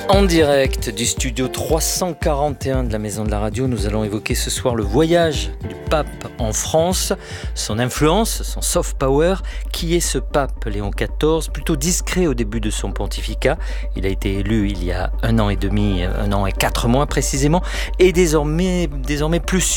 En direct du studio 341 de la Maison de la Radio, nous allons évoquer ce soir le voyage du pape en France, son influence, son soft power. Qui est ce pape Léon XIV? Plutôt discret au début de son pontificat. Il a été élu il y a 1 an et demi, 1 an et 4 mois précisément, et désormais plus